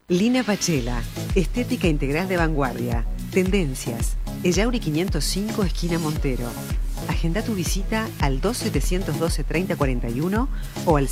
Lina Pachela, estética integral de vanguardia, tendencias, Ellauri 505, esquina Montero. Agenda tu visita al 2712-3041 o al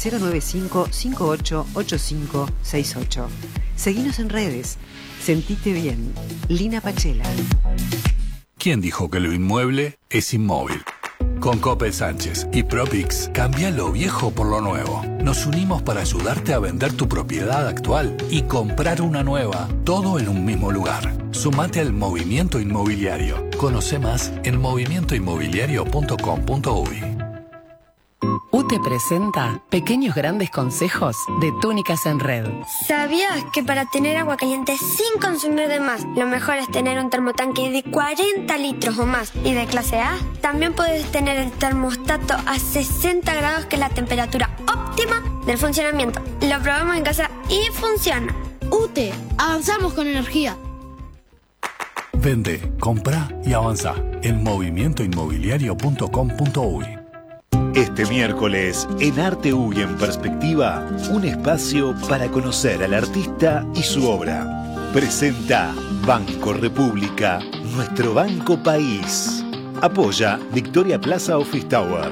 095-588568. Seguinos en redes. Sentite bien. Lina Pachela. ¿Quién dijo que lo inmueble es inmóvil? Con Coppel Sánchez y Propix, cambia lo viejo por lo nuevo. Nos unimos para ayudarte a vender tu propiedad actual y comprar una nueva, todo en un mismo lugar. Sumate al movimiento inmobiliario. Conoce más en movimientoinmobiliario.com.uy. UTE presenta Pequeños Grandes Consejos de Túnicas en Red. ¿Sabías que para tener agua caliente sin consumir de más, lo mejor es tener un termotanque de 40 litros o más y de clase A? También puedes tener el termostato a 60 grados, que es la temperatura óptima del funcionamiento. Lo probamos en casa y funciona. UTE, avanzamos con energía. Vende, compra y avanza en movimientoinmobiliario.com.uy. Este miércoles, en Arte Uy en Perspectiva, un espacio para conocer al artista y su obra. Presenta Banco República, nuestro banco país. Apoya Victoria Plaza Office Tower.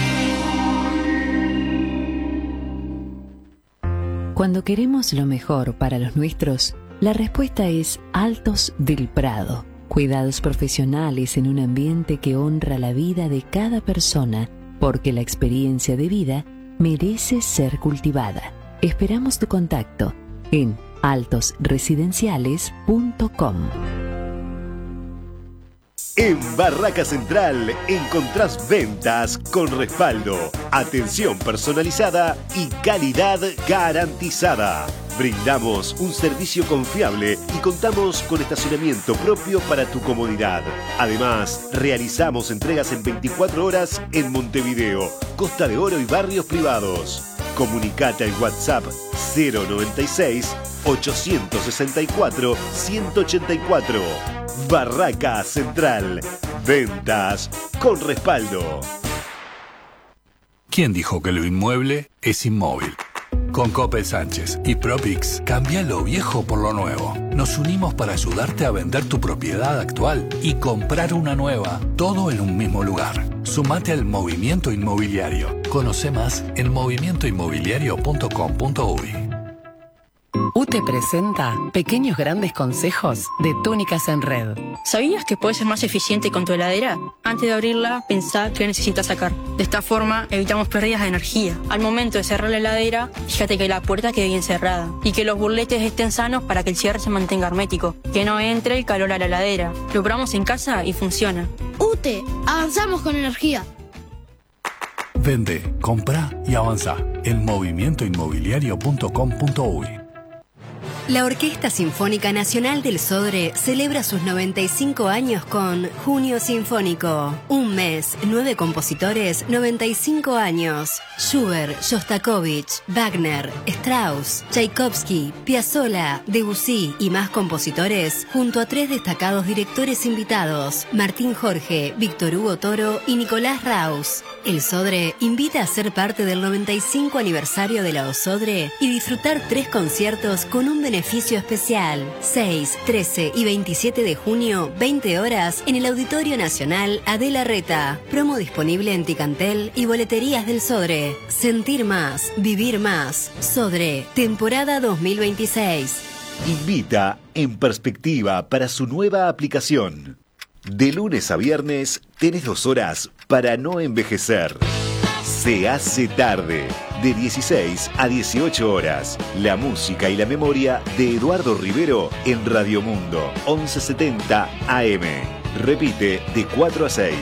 Cuando queremos lo mejor para los nuestros, la respuesta es Altos del Prado. Cuidados profesionales en un ambiente que honra la vida de cada persona, porque la experiencia de vida merece ser cultivada. Esperamos tu contacto en altosresidenciales.com. En Barraca Central encontrás ventas con respaldo, atención personalizada y calidad garantizada. Brindamos un servicio confiable y contamos con estacionamiento propio para tu comodidad. Además, realizamos entregas en 24 horas en Montevideo, Costa de Oro y barrios privados. Comunicate al WhatsApp 096 864 184. Barraca Central. Ventas con respaldo. ¿Quién dijo que lo inmueble es inmóvil? Con Coppel Sánchez y Propix, cambia lo viejo por lo nuevo. Nos unimos para ayudarte a vender tu propiedad actual y comprar una nueva, todo en un mismo lugar. Sumate al movimiento inmobiliario. Conoce más en movimientoinmobiliario.com.uy. UTE presenta Pequeños Grandes Consejos de Túnicas en Red. ¿Sabías que puedes ser más eficiente con tu heladera? Antes de abrirla, pensá qué necesitas sacar. De esta forma, evitamos pérdidas de energía. Al momento de cerrar la heladera, fíjate que la puerta quede bien cerrada y que los burletes estén sanos para que el cierre se mantenga hermético. Que no entre el calor a la heladera. Lo probamos en casa y funciona. UTE, avanzamos con energía. Vende, compra y avanza en movimientoinmobiliario.com.uy. La Orquesta Sinfónica Nacional del Sodre celebra sus 95 años con Junio Sinfónico. Un mes, 9 compositores, 95 años. Schubert, Shostakovich, Wagner, Strauss, Tchaikovsky, Piazzolla, Debussy y más compositores, junto a 3 destacados directores invitados, Martín Jorge, Víctor Hugo Toro y Nicolás Raus. El Sodre invita a ser parte del 95 aniversario de la OSODRE y disfrutar 3 conciertos con un beneficio especial. 6, 13 y 27 de junio, 20 horas, en el Auditorio Nacional Adela Reta. Promo disponible en Ticantel y boleterías del Sodre. Sentir más, vivir más. Sodre, temporada 2026. Invita En Perspectiva para su nueva aplicación. De lunes a viernes tenés 2 horas para no envejecer. Se hace tarde, de 16 a 18 horas. La música y la memoria de Eduardo Rivero en Radio Mundo, 1170 AM. Repite de 4 a 6.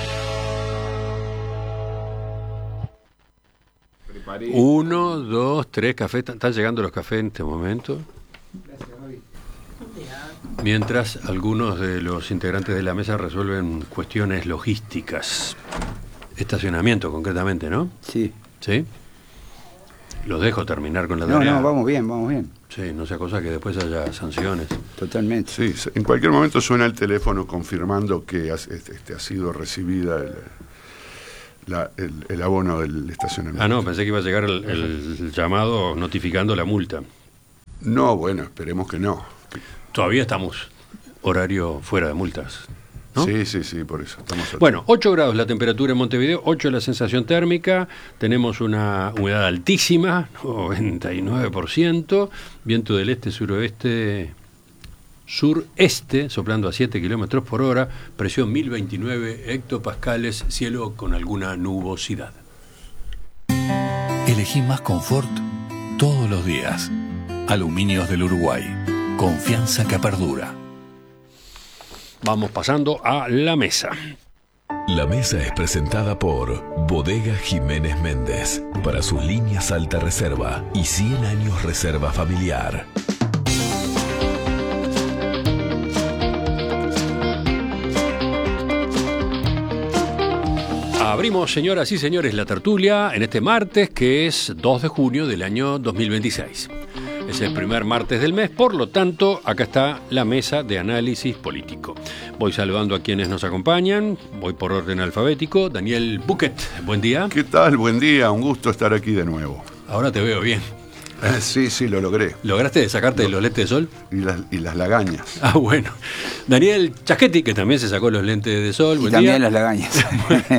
1, 2, 3 cafés. ¿Están llegando los cafés en este momento? Mientras algunos de los integrantes de la mesa resuelven cuestiones logísticas. Estacionamiento, concretamente, ¿no? Sí. ¿Sí? Los dejo terminar con la tarea. No, vamos bien, vamos bien. Sí, no sea cosa que después haya sanciones. Totalmente. Sí, en cualquier momento suena el teléfono confirmando que ha sido recibida el abono del estacionamiento. Ah, no, pensé que iba a llegar el llamado notificando la multa. No, bueno, esperemos que no. Todavía estamos horario fuera de multas, ¿no? Sí, por eso. Bueno, 8 grados la temperatura en Montevideo, 8 la sensación térmica, tenemos una humedad altísima, 99%, viento del este-sureste, soplando a 7 kilómetros por hora, presión 1029 hectopascales, cielo con alguna nubosidad. Elegí más confort todos los días. Aluminios del Uruguay. Confianza que perdura. Vamos pasando a la mesa. La mesa es presentada por Bodega Jiménez Méndez, para sus líneas alta reserva y 100 años reserva familiar. Abrimos, señoras y señores, la tertulia en este martes, que es 2 de junio del año 2026. Es el primer martes del mes, por lo tanto, acá está la mesa de análisis político. Voy saludando a quienes nos acompañan, voy por orden alfabético. Daniel Buquet, buen día. ¿Qué tal? Buen día, un gusto estar aquí de nuevo. Ahora te veo bien. Sí, lo logré. ¿Lograste sacarte los lentes de sol? Y las lagañas. Ah, bueno. Daniel Chasquetti, que también se sacó los lentes de sol. Buen día. También las lagañas.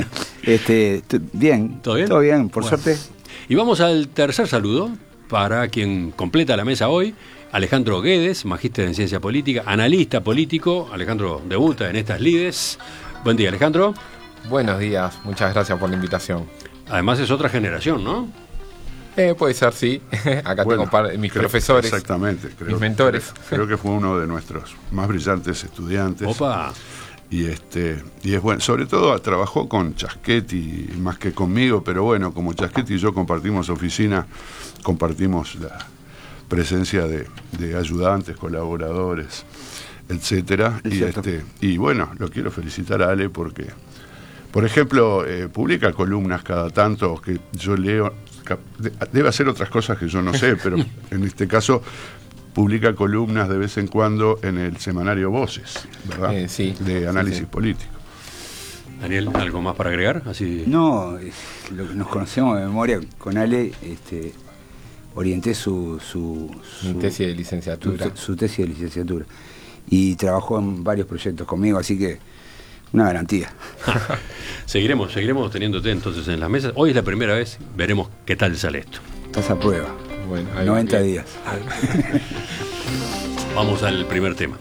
Bien. ¿Todo bien? Todo bien, por suerte. Y vamos al tercer saludo, para quien completa la mesa hoy, Alejandro Guedes, magíster en ciencia política, analista político. Alejandro debuta en estas lides. Buen día, Alejandro. Buenos días, muchas gracias por la invitación. Además es otra generación, ¿no? Puede ser, sí. Acá tengo mis profesores. Exactamente. Mis mentores. Creo que fue uno de nuestros más brillantes estudiantes. ¡Opa! Y es bueno, sobre todo trabajó con Chasquetti más que conmigo, pero bueno, como Chasquetti y yo compartimos oficina, compartimos la presencia de ayudantes, colaboradores, etcétera. Y bueno, lo quiero felicitar a Ale porque, por ejemplo, publica columnas cada tanto que yo leo. Debe hacer otras cosas que yo no sé, pero en este caso publica columnas de vez en cuando en el semanario Voces, ¿verdad? Sí. De análisis político. Daniel, ¿algo más para agregar? Así... No, lo que nos conocemos de memoria con Ale, orienté su tesis de licenciatura. Su tesis de licenciatura. Y trabajó en varios proyectos conmigo, así que una garantía. Seguiremos teniéndote entonces en las mesas. Hoy es la primera vez, veremos qué tal sale esto. Estás a prueba. Bueno, 90 días. Vamos al primer tema.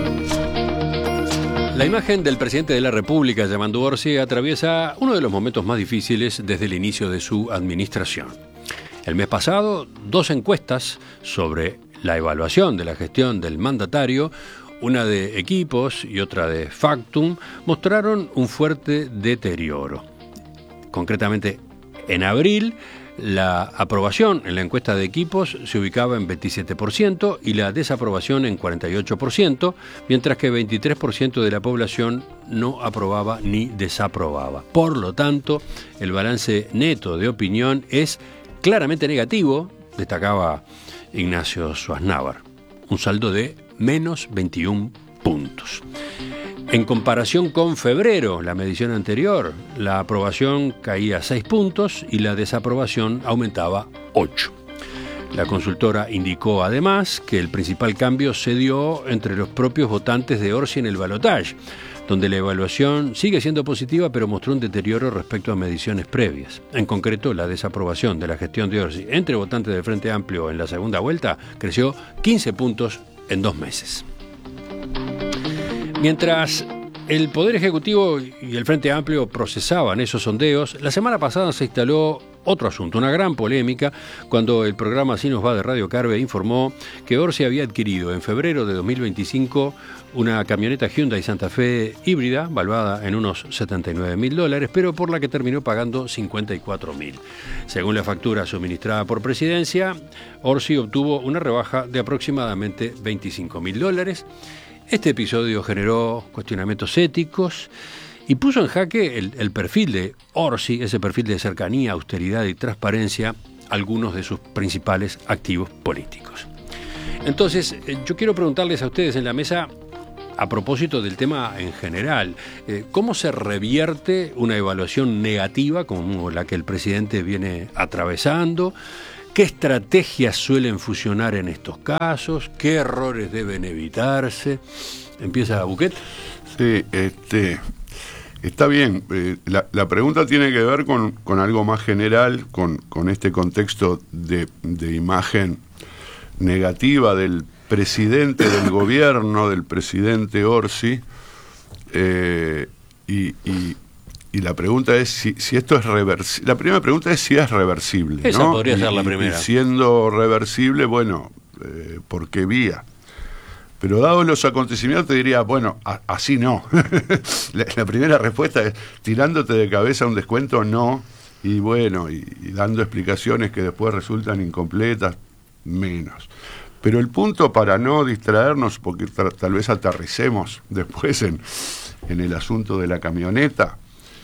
La imagen del presidente de la República, Yamandu Orsi, atraviesa uno de los momentos más difíciles desde el inicio de su administración. El mes pasado, 2 encuestas sobre la evaluación de la gestión del mandatario, una de Equipos y otra de Factum, mostraron un fuerte deterioro. Concretamente, en abril, la aprobación en la encuesta de Equipos se ubicaba en 27% y la desaprobación en 48%, mientras que 23% de la población no aprobaba ni desaprobaba. Por lo tanto, el balance neto de opinión es claramente negativo, destacaba Ignacio Schwarzenegger, un saldo de menos 21 puntos. En comparación con febrero, la medición anterior, la aprobación caía 6 puntos y la desaprobación aumentaba 8. La consultora indicó además que el principal cambio se dio entre los propios votantes de Orsi en el balotaje, donde la evaluación sigue siendo positiva pero mostró un deterioro respecto a mediciones previas. En concreto, la desaprobación de la gestión de Orsi entre votantes del Frente Amplio en la segunda vuelta creció 15 puntos en 2 meses. Mientras el Poder Ejecutivo y el Frente Amplio procesaban esos sondeos, la semana pasada se instaló otro asunto, una gran polémica, cuando el programa Así nos va de Radio Carve informó que Orsi había adquirido en febrero de 2025 una camioneta Hyundai Santa Fe híbrida, valuada en unos $79.000, pero por la que terminó pagando $54.000. Según la factura suministrada por Presidencia, Orsi obtuvo una rebaja de aproximadamente $25.000. Este episodio generó cuestionamientos éticos y puso en jaque el perfil de Orsi, ese perfil de cercanía, austeridad y transparencia, algunos de sus principales activos políticos. Entonces, yo quiero preguntarles a ustedes en la mesa, a propósito del tema en general, ¿cómo se revierte una evaluación negativa como la que el presidente viene atravesando? ¿Qué estrategias suelen funcionar en estos casos? ¿Qué errores deben evitarse? ¿Empieza Buquet? Sí, está bien. La pregunta tiene que ver con algo más general, con este contexto de imagen negativa del presidente del gobierno, del presidente Orsi, y la pregunta es si esto es reversible. La primera pregunta es si es reversible. Esa ¿no? podría ser la primera. Y siendo reversible, bueno, ¿por qué vía? Pero dados los acontecimientos te diría, bueno, así no. La primera respuesta es, tirándote de cabeza un descuento, no. Y bueno, y dando explicaciones que después resultan incompletas, menos. Pero el punto, para no distraernos, porque tal vez aterricemos después en el asunto de la camioneta,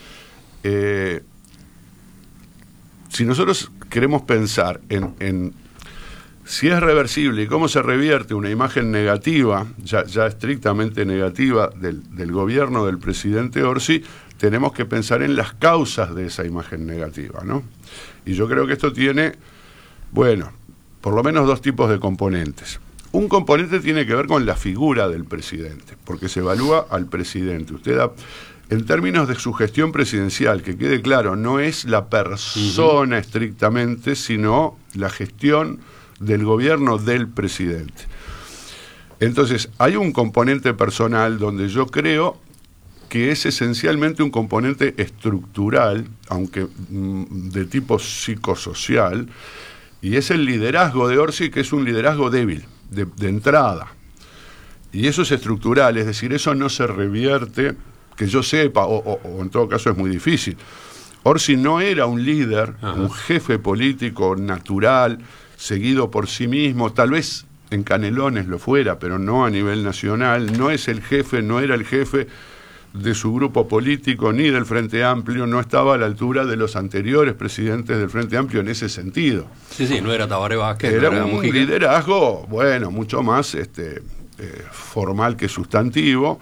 si nosotros queremos pensar en si es reversible y cómo se revierte una imagen negativa, ya estrictamente negativa, del gobierno del presidente Orsi, tenemos que pensar en las causas de esa imagen negativa, ¿no? Y yo creo que esto tiene, bueno, por lo menos dos tipos de componentes. Un componente tiene que ver con la figura del presidente, porque se evalúa al presidente. Usted da, en términos de su gestión presidencial, que quede claro, no es la persona estrictamente, sino la gestión del gobierno del presidente. Entonces, hay un componente personal donde yo creo que es esencialmente un componente estructural, aunque de tipo psicosocial, y es el liderazgo de Orsi, que es un liderazgo débil, de entrada. Y eso es estructural, es decir, eso no se revierte, que yo sepa, o en todo caso es muy difícil. Orsi no era un líder, un jefe político natural, seguido por sí mismo, tal vez en Canelones lo fuera, pero no a nivel nacional. No es el jefe, no era el jefe de su grupo político ni del Frente Amplio, no estaba a la altura de los anteriores presidentes del Frente Amplio en ese sentido. Sí, no era Tabaré Vázquez, era no era un Mujica. Liderazgo, bueno, mucho más formal que sustantivo.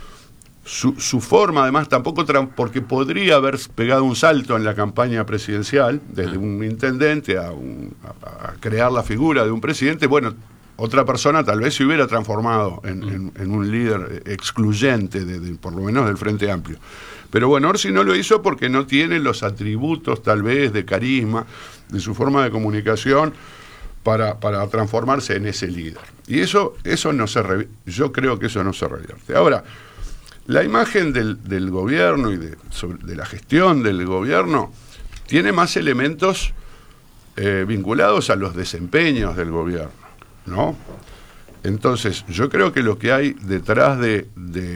Su forma, además, tampoco, porque podría haber pegado un salto en la campaña presidencial, desde un intendente a crear la figura de un presidente. Bueno, otra persona tal vez se hubiera transformado en un líder excluyente, por lo menos del Frente Amplio. Pero bueno, Orsi no lo hizo porque no tiene los atributos, tal vez, de carisma, de su forma de comunicación, para transformarse en ese líder. Y eso no yo creo que eso no se revierte. Ahora, la imagen del gobierno y de la gestión del gobierno tiene más elementos vinculados a los desempeños del gobierno, ¿no? Entonces, yo creo que lo que hay detrás de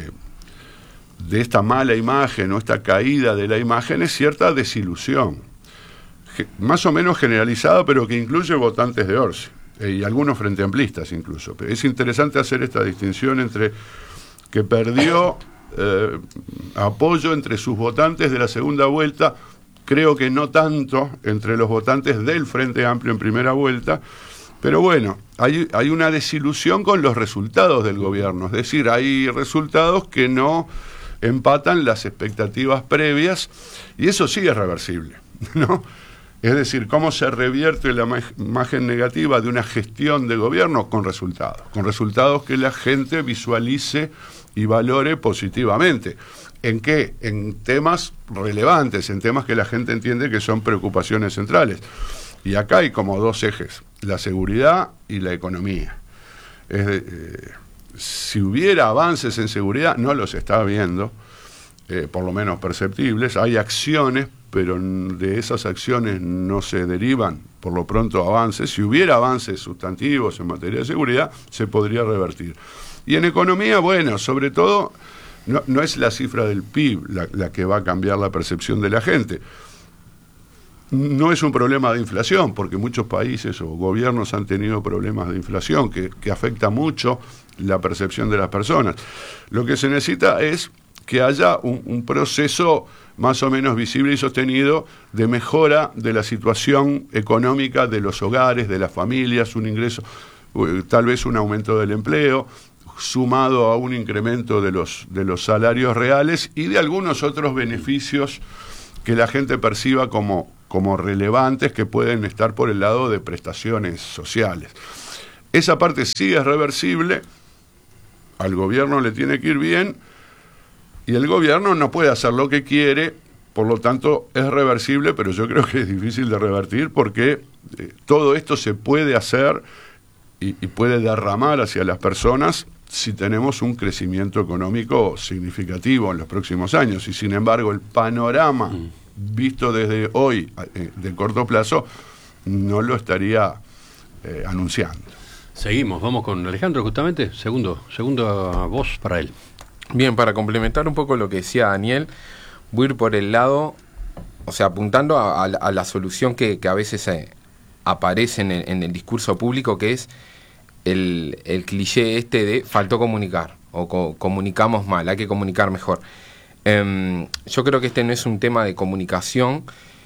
esta mala imagen o esta caída de la imagen es cierta desilusión, más o menos generalizada, pero que incluye votantes de Orsi y algunos frente amplistas incluso. Pero es interesante hacer esta distinción entre que perdió apoyo entre sus votantes de la segunda vuelta, creo que no tanto entre los votantes del Frente Amplio en primera vuelta, pero bueno, hay una desilusión con los resultados del gobierno, es decir, hay resultados que no empatan las expectativas previas, y eso sí es reversible, ¿no? Es decir, cómo se revierte la imagen negativa de una gestión de gobierno con resultados que la gente visualice y valore positivamente. ¿En qué? En temas relevantes, en temas que la gente entiende que son preocupaciones centrales. Y acá hay como dos ejes, la seguridad y la economía. Si hubiera avances en seguridad, no los está viendo, por lo menos perceptibles. Hay acciones, pero de esas acciones no se derivan, por lo pronto, avances. Si hubiera avances sustantivos en materia de seguridad, se podría revertir. Y en economía, bueno, sobre todo, no es la cifra del PIB la que va a cambiar la percepción de la gente. No es un problema de inflación, porque muchos países o gobiernos han tenido problemas de inflación que afecta mucho la percepción de las personas. Lo que se necesita es que haya un proceso más o menos visible y sostenido de mejora de la situación económica de los hogares, de las familias, un ingreso, tal vez un aumento del empleo, sumado a un incremento de los salarios reales y de algunos otros beneficios que la gente perciba como como relevantes que pueden estar por el lado de prestaciones sociales. Esa parte sí es reversible, al gobierno le tiene que ir bien, y el gobierno no puede hacer lo que quiere, por lo tanto es reversible, pero yo creo que es difícil de revertir porque todo esto se puede hacer y puede derramar hacia las personas si tenemos un crecimiento económico significativo en los próximos años. Y sin embargo, el panorama visto desde hoy, de corto plazo, no lo estaría anunciando. Seguimos, vamos con Alejandro justamente, segunda voz para él. Bien, para complementar un poco lo que decía Daniel, voy a ir por el lado, o sea, apuntando a la solución que a veces aparece en el discurso público, que es el cliché de faltó comunicar, o comunicamos mal, hay que comunicar mejor. Yo creo que este no es un tema de comunicación,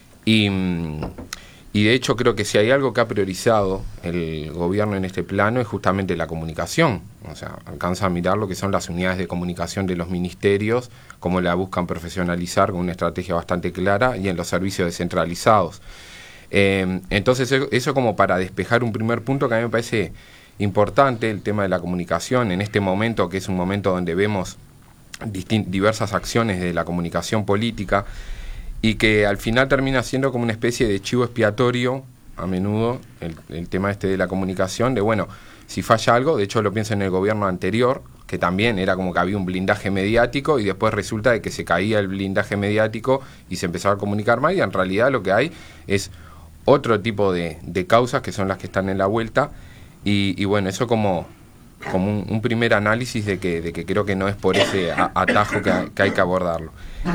y de hecho creo que si hay algo que ha priorizado el gobierno en este plano es justamente la comunicación. O sea, alcanza a mirar lo que son las unidades de comunicación de los ministerios, cómo la buscan profesionalizar con una estrategia bastante clara, y en los servicios descentralizados. Entonces eso como para despejar un primer punto que a mí me parece importante, el tema de la comunicación en este momento, que es un momento donde vemos diversas acciones de la comunicación política, y que al final termina siendo como una especie de chivo expiatorio, a menudo, el tema de la comunicación, de bueno, si falla algo, de hecho lo pienso en el gobierno anterior, que también era como que había un blindaje mediático, y después resulta de que se caía el blindaje mediático y se empezaba a comunicar mal, y en realidad lo que hay es otro tipo de causas que son las que están en la vuelta, y bueno, eso como un primer análisis de que creo que no es por ese atajo que hay que abordarlo.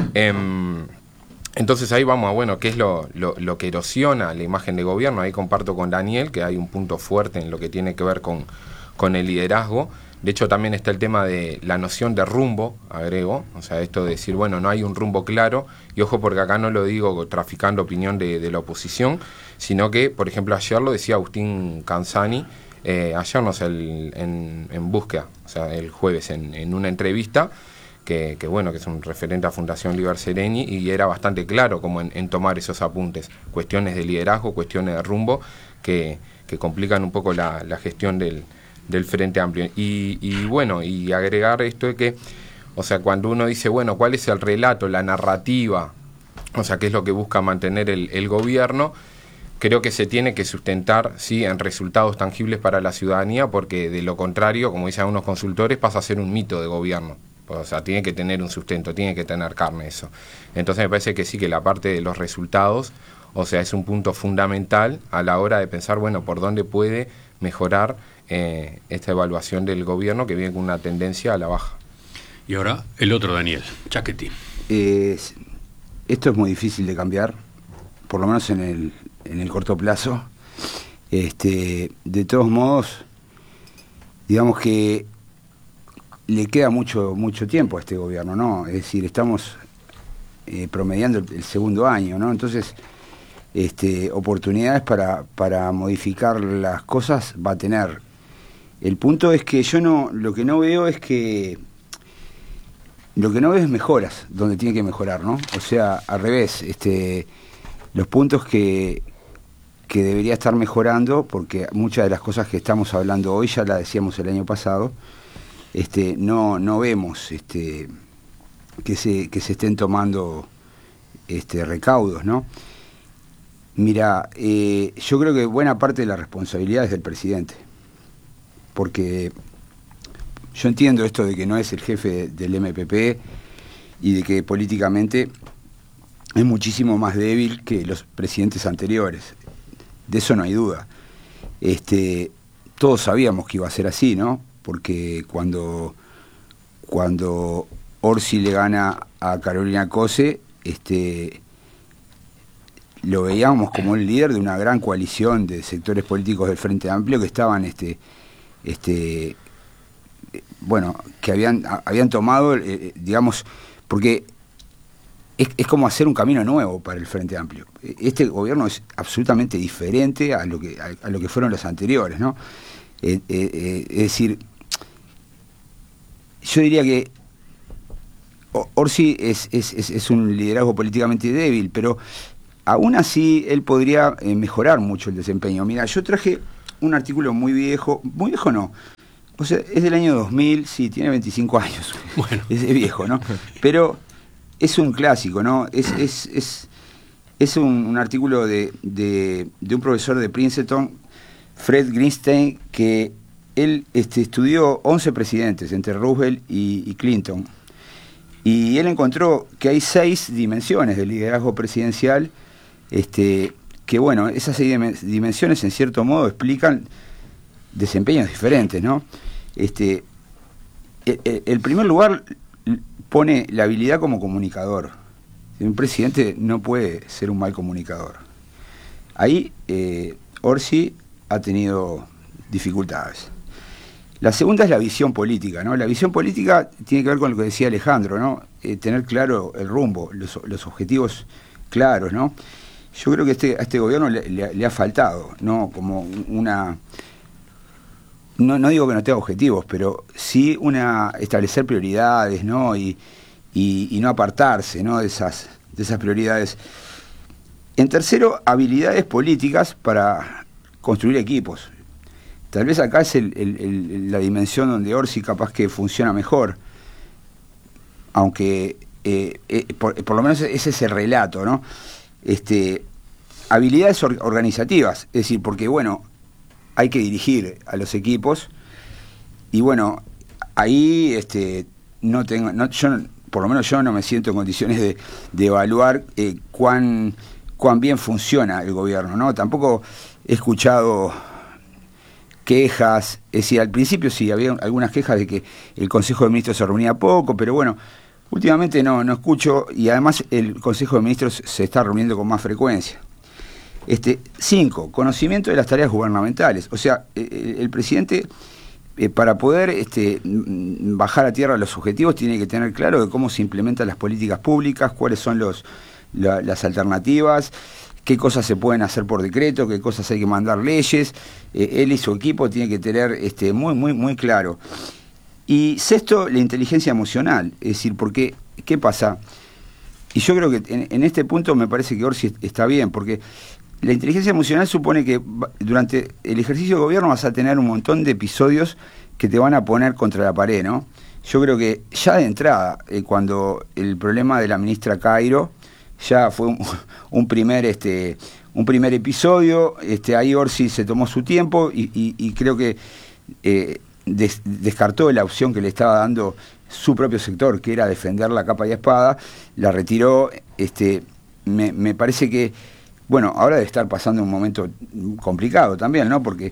Entonces ahí vamos a, bueno, ¿qué es lo que erosiona la imagen de gobierno? Ahí comparto con Daniel que hay un punto fuerte en lo que tiene que ver con el liderazgo. De hecho también está el tema de la noción de rumbo, agrego, o sea, esto de decir, bueno, no hay un rumbo claro, y ojo porque acá no lo digo traficando opinión de la oposición, sino que, por ejemplo, ayer lo decía Agustín Canzani, ayer no sé, en Búsqueda, o sea, el jueves en una entrevista, que bueno, que es un referente a Fundación Liber Sereni, y era bastante claro como en tomar esos apuntes, cuestiones de liderazgo, cuestiones de rumbo, que complican un poco la gestión del Frente Amplio. Y bueno, y agregar esto de que, o sea, cuando uno dice, bueno, ¿cuál es el relato, la narrativa? O sea, ¿qué es lo que busca mantener el gobierno? Creo que se tiene que sustentar, sí, en resultados tangibles para la ciudadanía, porque de lo contrario, como dicen algunos consultores, pasa a ser un mito de gobierno. O sea, tiene que tener un sustento, tiene que tener carne eso. Entonces me parece que sí, que la parte de los resultados, o sea, es un punto fundamental a la hora de pensar, bueno, por dónde puede mejorar esta evaluación del gobierno, que viene con una tendencia a la baja. Y ahora el otro Daniel, Chaquetti. Esto es muy difícil de cambiar, por lo menos en el corto plazo. De todos modos, digamos que le queda mucho tiempo a este gobierno, ¿no? Es decir, estamos promediando el segundo año, ¿no? Entonces, oportunidades para modificar las cosas va a tener. El punto es que lo que no veo es mejoras donde tiene que mejorar, ¿no? O sea, al revés, los puntos que debería estar mejorando, porque muchas de las cosas que estamos hablando hoy ya las decíamos el año pasado, no vemos que se estén tomando recaudos, ¿no? Mira, yo creo que buena parte de la responsabilidad es del presidente, porque yo entiendo esto de que no es el jefe del MPP y de que políticamente es muchísimo más débil que los presidentes anteriores, de eso no hay duda. Todos sabíamos que iba a ser así, ¿no? Porque cuando Orsi le gana a Carolina Cose, lo veíamos como el líder de una gran coalición de sectores políticos del Frente Amplio que estaban, bueno, que habían tomado, digamos, porque es como hacer un camino nuevo para el Frente Amplio. Este gobierno es absolutamente diferente a lo que fueron los anteriores, ¿no? Es decir, yo diría que Orsi es un liderazgo políticamente débil, pero aún así él podría mejorar mucho el desempeño. Mira, yo traje un artículo muy viejo no, o sea, es del año 2000, sí, tiene 25 años, bueno. Es viejo, ¿no? Pero es un clásico, ¿no? Es un artículo de un profesor de Princeton, Fred Greenstein, que él estudió 11 presidentes, entre Roosevelt y Clinton, y él encontró que hay 6 dimensiones del liderazgo presidencial, que bueno, esas 6 dimensiones en cierto modo explican desempeños diferentes, ¿no? El primer lugar pone la habilidad como comunicador. Un presidente no puede ser un mal comunicador. Ahí Orsi ha tenido dificultades. La segunda es la visión política, ¿no? La visión política tiene que ver con lo que decía Alejandro, ¿no? Tener claro el rumbo, los objetivos claros, ¿no? Yo creo que a este gobierno le ha faltado, ¿no? Como una... No digo que no tenga objetivos, pero sí establecer prioridades, ¿no? Y no apartarse, ¿no? de esas prioridades. En tercero, habilidades políticas para construir equipos. Tal vez acá es la dimensión donde Orsi capaz que funciona mejor, aunque por lo menos ese es el relato, ¿no? Habilidades organizativas, es decir, porque bueno, hay que dirigir a los equipos y bueno, ahí por lo menos yo no me siento en condiciones de evaluar cuán bien funciona el gobierno, ¿no? Tampoco he escuchado quejas, es decir, al principio sí había algunas quejas de que el Consejo de Ministros se reunía poco, pero bueno, últimamente no escucho, y además el Consejo de Ministros se está reuniendo con más frecuencia. 5, conocimiento de las tareas gubernamentales. O sea, el presidente, para poder bajar a tierra los objetivos, tiene que tener claro de cómo se implementan las políticas públicas, cuáles son las alternativas, qué cosas se pueden hacer por decreto, qué cosas hay que mandar leyes. Él y su equipo tienen que tener muy claro. Y sexto, la inteligencia emocional. Es decir, porque, ¿qué pasa? Y yo creo que en este punto me parece que Orsi está bien, porque la inteligencia emocional supone que durante el ejercicio de gobierno vas a tener un montón de episodios que te van a poner contra la pared, ¿no? Yo creo que ya de entrada, cuando el problema de la ministra Cairo ya fue un primer episodio, ahí Orsi se tomó su tiempo y creo que descartó la opción que le estaba dando su propio sector, que era defender la capa y espada, la retiró. Me parece que, bueno, ahora debe estar pasando un momento complicado también, ¿no? Porque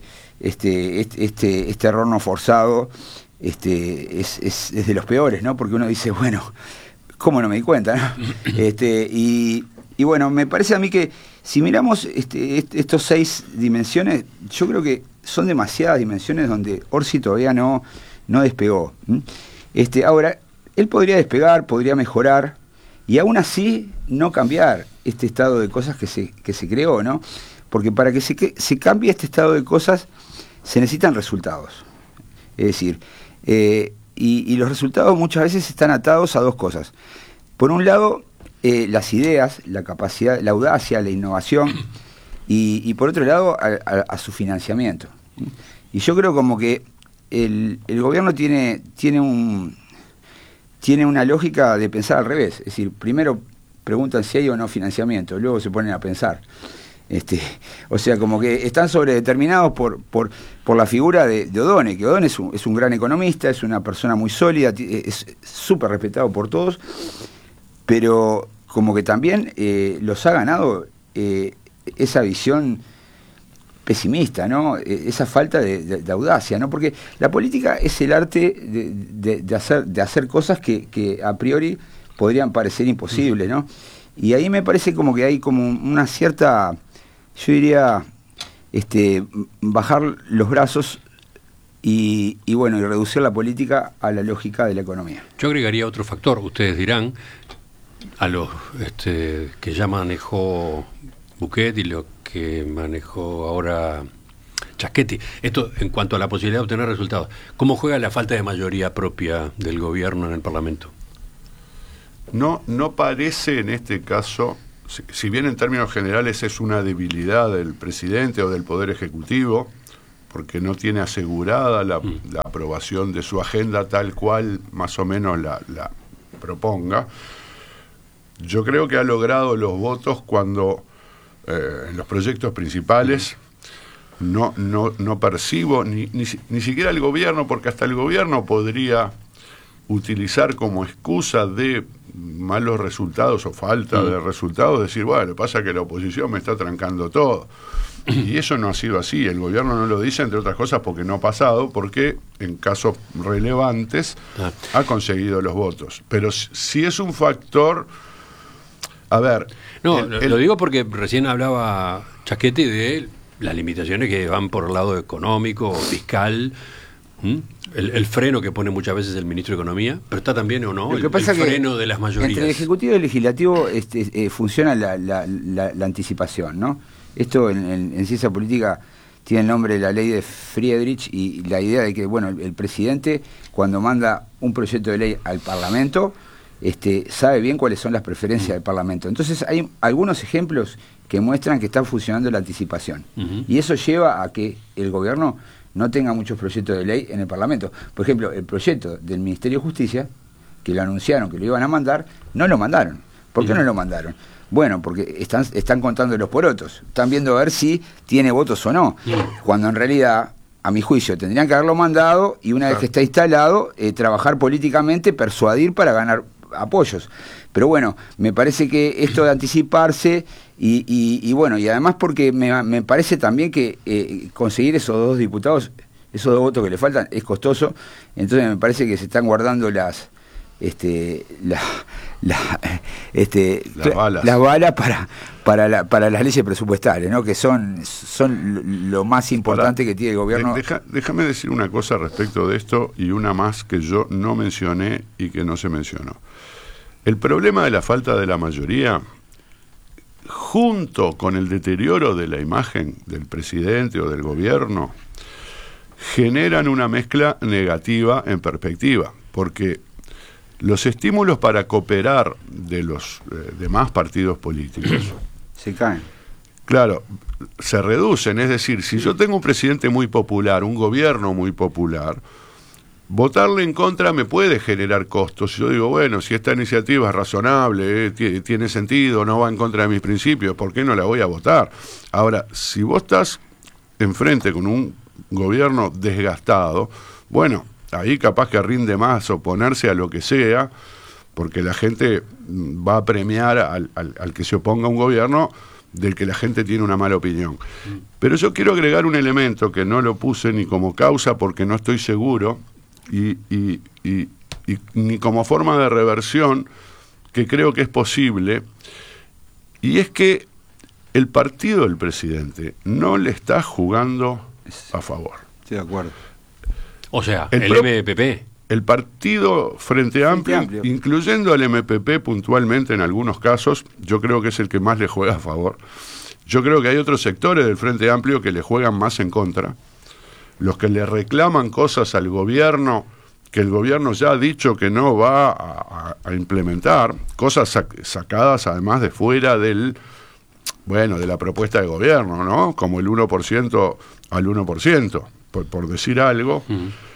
este error no forzado es de los peores, ¿no? Porque uno dice, bueno, ¿cómo no me di cuenta, no? Y bueno, me parece a mí que si miramos estos 6 dimensiones, yo creo que son demasiadas dimensiones donde Orsi todavía no despegó. Ahora, él podría despegar, podría mejorar, y aún así no cambiar este estado de cosas que se creó, ¿no? Porque para que se cambie este estado de cosas se necesitan resultados. Es decir, y los resultados muchas veces están atados a 2 cosas. Por un lado, las ideas, la capacidad, la audacia, la innovación, y por otro lado, a su financiamiento. Y yo creo como que el gobierno tiene una lógica de pensar al revés. Es decir, primero preguntan si hay o no financiamiento, luego se ponen a pensar. O sea, como que están sobredeterminados por la figura de O'Donnell, que O'Donnell es un gran economista, es una persona muy sólida, es súper respetado por todos, pero como que también los ha ganado esa visión pesimista, ¿no? Esa falta de audacia, ¿no? Porque la política es el arte de hacer cosas que a priori podrían parecer imposibles, ¿no? Y ahí me parece como que hay como una cierta, yo diría, bajar los brazos y bueno, y reducir la política a la lógica de la economía. Yo agregaría otro factor. Ustedes dirán, a los que ya manejó Bouquet y lo que manejó ahora Chavsky, esto en cuanto a la posibilidad de obtener resultados, ¿cómo juega la falta de mayoría propia del gobierno en el Parlamento? No parece en este caso si bien en términos generales es una debilidad del presidente o del Poder Ejecutivo, porque no tiene asegurada la aprobación de su agenda tal cual más o menos la proponga, yo creo que ha logrado los votos cuando en los proyectos principales no percibo ni siquiera el gobierno, porque hasta el gobierno podría utilizar como excusa de malos resultados o falta de resultados, decir, bueno, pasa que la oposición me está trancando todo. Y eso no ha sido así. El gobierno no lo dice, entre otras cosas, porque no ha pasado, porque en casos relevantes ha conseguido los votos. Pero si es un factor... A ver... No, lo digo porque recién hablaba Chaschetti de las limitaciones que van por el lado económico o fiscal, el freno que pone muchas veces el ministro de Economía, pero está también o no el freno de las mayorías. Entre el Ejecutivo y el Legislativo funciona la anticipación, ¿no? Esto en ciencia política tiene el nombre de la ley de Friedrich, y la idea de que, bueno, el presidente, cuando manda un proyecto de ley al Parlamento, sabe bien cuáles son las preferencias del Parlamento. Entonces hay algunos ejemplos que muestran que está funcionando la anticipación. Y eso lleva a que el gobierno no tenga muchos proyectos de ley en el Parlamento. Por ejemplo, el proyecto del Ministerio de Justicia, que lo anunciaron que lo iban a mandar, no lo mandaron. ¿Por qué no lo mandaron? Bueno, porque están contando los porotos, están viendo a ver si tiene votos o no, cuando en realidad, a mi juicio, tendrían que haberlo mandado y una vez que está instalado, trabajar políticamente, persuadir para ganar apoyos. Pero bueno, me parece que esto de anticiparse y bueno, y además porque me parece también que conseguir esos 2 diputados, esos 2 votos que le faltan, es costoso. Entonces me parece que se están guardando las balas para las leyes presupuestarias, ¿no? Que son lo más importante que tiene el gobierno. Déjame decir una cosa respecto de esto y una más que yo no mencioné y que no se mencionó. El problema de la falta de la mayoría, junto con el deterioro de la imagen del presidente o del gobierno, generan una mezcla negativa en perspectiva, porque los estímulos para cooperar de los demás partidos políticos se caen. Claro, se reducen. Es decir, si yo tengo un presidente muy popular, un gobierno muy popular, votarle en contra me puede generar costos. Yo digo, bueno, si esta iniciativa es razonable, tiene sentido, no va en contra de mis principios, ¿por qué no la voy a votar? Ahora, si vos estás enfrente con un gobierno desgastado, bueno, ahí capaz que rinde más oponerse a lo que sea, porque la gente va a premiar al que se oponga a un gobierno del que la gente tiene una mala opinión. Pero yo quiero agregar un elemento que no lo puse ni como causa porque no estoy seguro, y ni como forma de reversión, que creo que es posible, y es que el partido del presidente no le está jugando a favor. Estoy de acuerdo. O sea, el MPP. El partido Frente Amplio, incluyendo al MPP puntualmente en algunos casos, yo creo que es el que más le juega a favor. Yo creo que hay otros sectores del Frente Amplio que le juegan más en contra. Los que le reclaman cosas al gobierno, que el gobierno ya ha dicho que no va a implementar, cosas sacadas además de fuera de la propuesta de gobierno, ¿no? Como el 1% al 1%, por decir algo.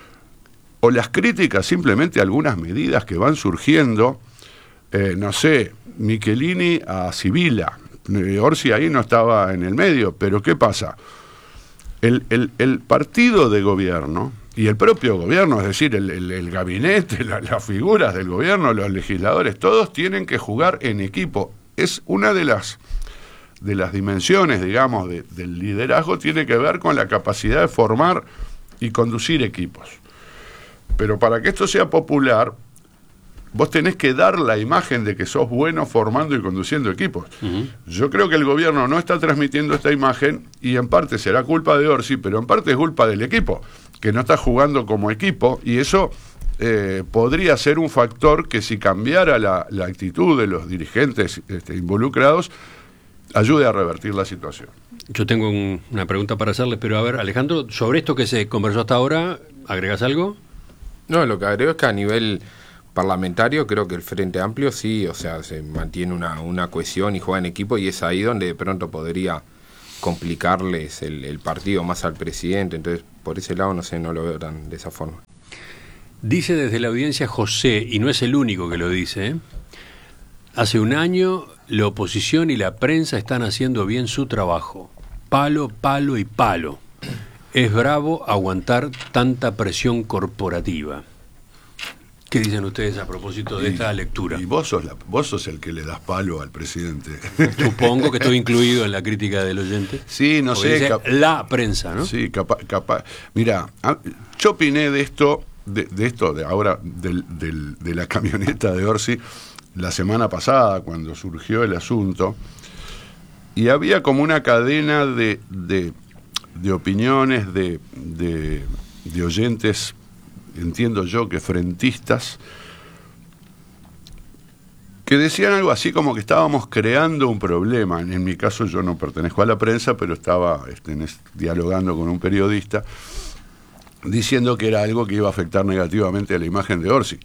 O las críticas simplemente a algunas medidas que van surgiendo, no sé, Michelini a Sibila, Orsi ahí no estaba en el medio, pero ¿qué pasa? El partido de gobierno y el propio gobierno, es decir, el gabinete, las figuras del gobierno, los legisladores, todos tienen que jugar en equipo. Es una de las dimensiones, digamos, del liderazgo, tiene que ver con la capacidad de formar y conducir equipos. Pero para que esto sea popular, vos tenés que dar la imagen de que sos bueno formando y conduciendo equipos. Yo creo que el gobierno no está transmitiendo esta imagen, y en parte será culpa de Orsi, pero en parte es culpa del equipo, que no está jugando como equipo, y eso podría ser un factor que, si cambiara la actitud de los dirigentes involucrados, ayude a revertir la situación. Yo tengo una pregunta para hacerles, pero a ver, Alejandro, sobre esto que se conversó hasta ahora, ¿agregás algo? No, lo que agrego es que a nivel parlamentario, creo que el Frente Amplio sí, o sea, se mantiene una cohesión y juega en equipo, y es ahí donde de pronto podría complicarles el partido más al presidente. Entonces, por ese lado, no sé, no lo veo tan de esa forma. Dice desde la audiencia José, y no es el único que lo dice, ¿eh? Hace un año la oposición y la prensa están haciendo bien su trabajo. Palo, palo y palo. Es bravo aguantar tanta presión corporativa. ¿Qué dicen ustedes a propósito de esta lectura? Y vos sos el que le das palo al presidente. Supongo que estoy incluido en la crítica del oyente. Sí, no sé. La prensa, ¿no? Sí, capaz. Mira, yo opiné de esto, de ahora, de la camioneta de Orsi, la semana pasada, cuando surgió el asunto, y había como una cadena de opiniones de oyentes, entiendo yo que frentistas, que decían algo así como que estábamos creando un problema. En mi caso yo no pertenezco a la prensa, pero estaba dialogando con un periodista diciendo que era algo que iba a afectar negativamente a la imagen de Orsi.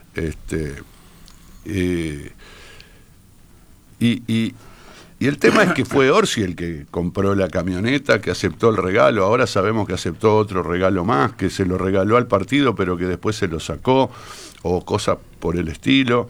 Y el tema es que fue Orsi el que compró la camioneta, que aceptó el regalo. Ahora sabemos que aceptó otro regalo más, que se lo regaló al partido, pero que después se lo sacó, o cosas por el estilo.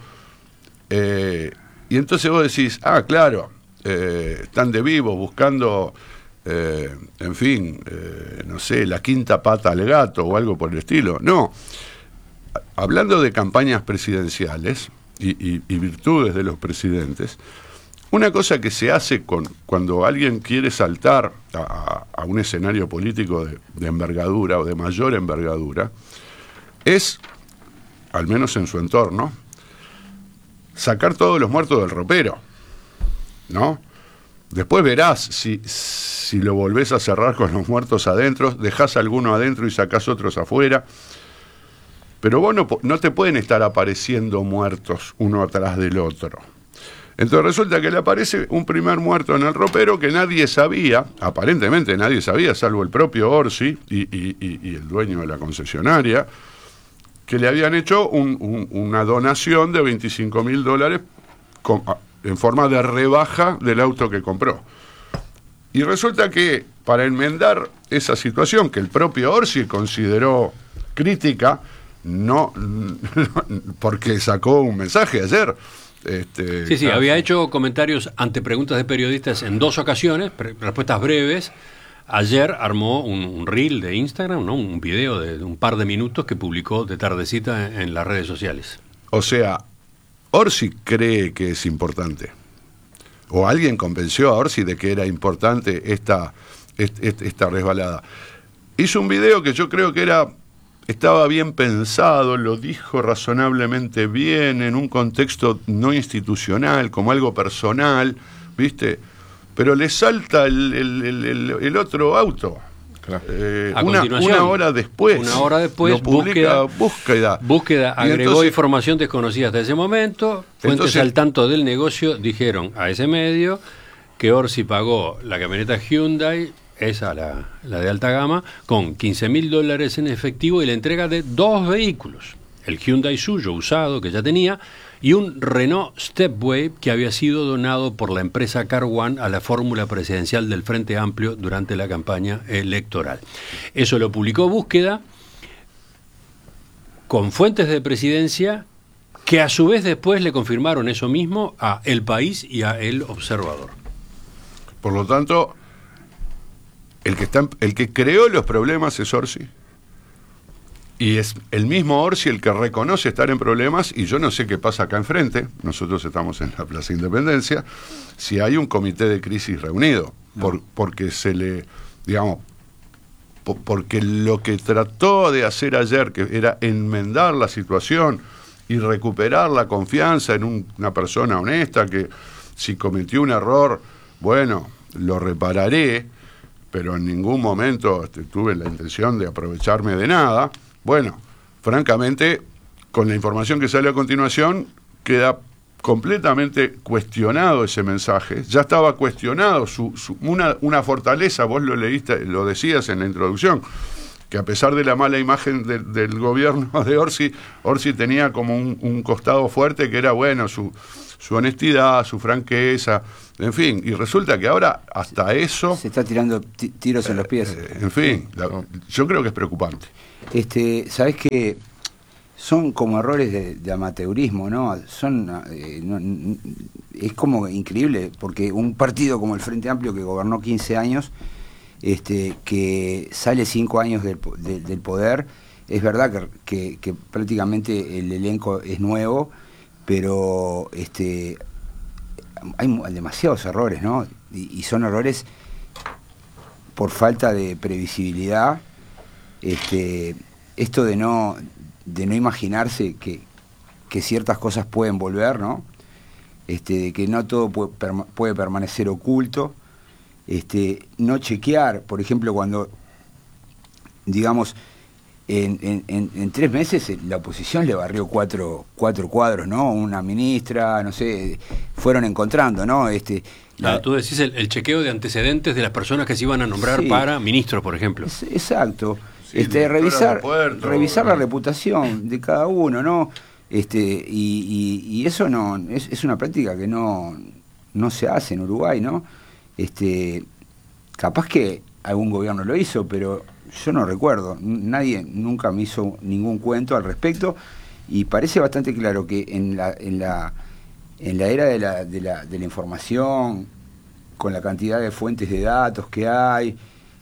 Y entonces vos decís, claro, están de vivos buscando, en fin, no sé, la quinta pata al gato o algo por el estilo. No, hablando de campañas presidenciales y virtudes de los presidentes, una cosa que se hace cuando alguien quiere saltar a un escenario político de envergadura o de mayor envergadura es, al menos en su entorno, sacar todos los muertos del ropero, ¿no? Después verás si lo volvés a cerrar con los muertos adentro, dejás alguno adentro y sacás otros afuera. Pero vos no te pueden estar apareciendo muertos uno atrás del otro. Entonces resulta que le aparece un primer muerto en el ropero que nadie sabía, aparentemente nadie sabía, salvo el propio Orsi y el dueño de la concesionaria, que le habían hecho una donación de $25.000 en forma de rebaja del auto que compró. Y resulta que para enmendar esa situación que el propio Orsi consideró crítica, no porque sacó un mensaje ayer. Sí, había hecho comentarios ante preguntas de periodistas en 2 ocasiones, respuestas breves. Ayer armó un reel de Instagram, ¿no? Un video de un par de minutos que publicó de tardecita en las redes sociales. O sea, Orsi cree que es importante. O alguien convenció a Orsi de que era importante esta resbalada. Hizo un video que yo creo que estaba bien pensado, lo dijo razonablemente bien, en un contexto no institucional, como algo personal, ¿viste? Pero le salta el otro auto. Claro. Una hora después. Lo publica Búsqueda agregó entonces, información desconocida hasta ese momento. Fuentes al tanto del negocio dijeron a ese medio que Orsi pagó la camioneta Hyundai, esa la de alta gama, con $15.000 en efectivo y la entrega de 2 vehículos. El Hyundai suyo usado que ya tenía y un Renault Stepway que había sido donado por la empresa Car One a la fórmula presidencial del Frente Amplio durante la campaña electoral. Eso lo publicó Búsqueda con fuentes de presidencia que a su vez después le confirmaron eso mismo a El País y a El Observador. Por lo tanto, el que creó los problemas es Orsi. Y es el mismo Orsi el que reconoce estar en problemas, y yo no sé qué pasa acá enfrente, nosotros estamos en la Plaza Independencia, si hay un comité de crisis reunido, porque porque lo que trató de hacer ayer, que era enmendar la situación y recuperar la confianza en una persona honesta, que si cometió un error, bueno, lo repararé, pero en ningún momento tuve la intención de aprovecharme de nada. Bueno, francamente, con la información que sale a continuación, queda completamente cuestionado ese mensaje. Ya estaba cuestionado una fortaleza, vos lo leíste, lo decías en la introducción, que a pesar de la mala imagen del gobierno de Orsi tenía como un costado fuerte que era, bueno, su honestidad, su franqueza, en fin, y resulta que ahora hasta eso... Se está tirando tiros en los pies. En fin, yo creo que es preocupante. ¿Sabés qué? Son como errores de amateurismo, ¿no? Es como increíble, porque un partido como el Frente Amplio, que gobernó 15 años, que sale 5 años del poder, es verdad que prácticamente el elenco es nuevo, pero hay demasiados errores, ¿no? Y son errores por falta de previsibilidad. Esto de no imaginarse que ciertas cosas pueden volver, ¿no? De que no todo puede permanecer oculto, no chequear, por ejemplo, cuando, digamos, en 3 meses la oposición le barrió cuatro cuadros, ¿no? Una ministra, no sé, fueron encontrando, ¿no? Tú decís el chequeo de antecedentes de las personas que se iban a nombrar para ministros, por ejemplo. Exacto. Revisar la reputación de cada uno, ¿no? Y eso no es una práctica que no se hace en Uruguay, ¿no? Capaz que algún gobierno lo hizo, pero yo no recuerdo. Nadie nunca me hizo ningún cuento al respecto, y parece bastante claro que en la era de la información, con la cantidad de fuentes de datos que hay,